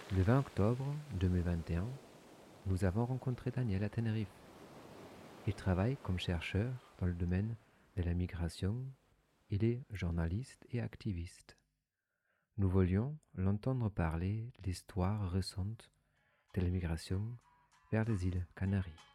Le 20 octobre 2021, nous avons rencontré Daniel à Tenerife. Il travaille comme chercheur dans le domaine de la migration. Il est journaliste et activiste. Nous voulions l'entendre parler de l'histoire récente de la migration vers les îles Canaries.